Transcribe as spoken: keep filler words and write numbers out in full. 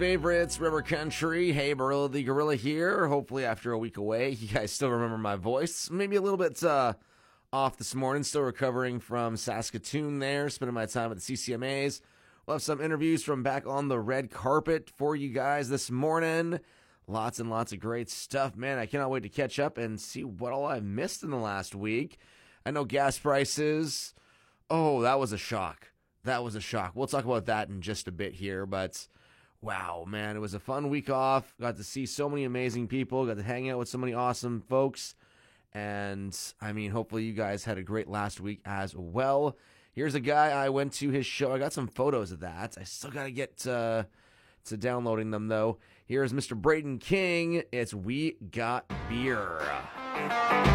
Favorites, River Country. Hey, Barilla the Gorilla here. Hopefully after a week away, you guys still remember my voice. Maybe a little bit uh, off this morning. Still recovering from Saskatoon there. Spending my time at the C C M As. We'll have some interviews from back on the red carpet for you guys this morning. Lots and lots of great stuff. Man, I cannot wait to catch up and see what all I've missed in the last week. I know gas prices. Oh, that was a shock. That was a shock. We'll talk about that in just a bit here, but wow, man, it was a fun week off. Got to see so many amazing people. Got to hang out with so many awesome folks. And, I mean, hopefully you guys had a great last week as well. Here's a guy I went to his show. I got some photos of that. I still got to get uh, to downloading them, though. Here's Mister Braden King. It's We Got Beer.